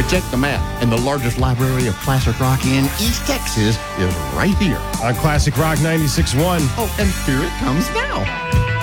But check the map, and the largest library of classic rock in East Texas is right here. On Classic Rock 96.1. Oh, and here it comes now.